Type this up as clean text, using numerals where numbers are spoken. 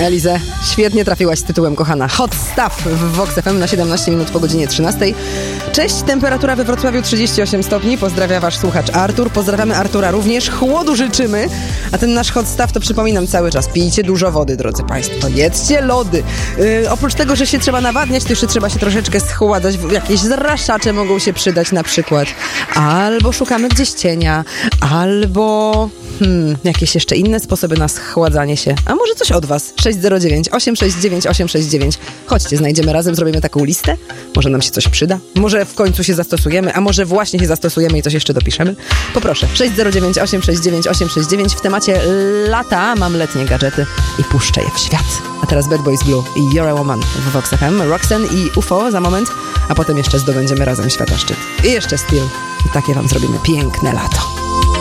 Elize, świetnie trafiłaś z tytułem, kochana. Hot Stuff w Vox FM na 17 minut po godzinie 13. Cześć, temperatura we Wrocławiu 38 stopni. Pozdrawia wasz słuchacz Artur. Pozdrawiamy Artura również. Chłodu życzymy. A ten nasz Hot Stuff to przypominam cały czas. Pijcie dużo wody, drodzy państwo. Jedzcie lody. Oprócz tego, że się trzeba nawadniać, to jeszcze trzeba się troszeczkę schładzać. Jakieś zraszacze mogą się przydać na przykład. Albo szukamy gdzieś cienia. Albo... jakieś jeszcze inne sposoby na schładzanie się. A może coś od was? 609 869 869. Chodźcie, znajdziemy razem, zrobimy taką listę. Może nam się coś przyda. Może w końcu się zastosujemy, a może właśnie się zastosujemy i coś jeszcze dopiszemy. Poproszę. 609 869 869. W temacie lata mam letnie gadżety i puszczę je w świat. A teraz Bad Boys Blue i You're a Woman w Vox FM. Roxanne i UFO za moment, a potem jeszcze zdobędziemy razem świata szczyt. I jeszcze Steel. I takie wam zrobimy piękne lato.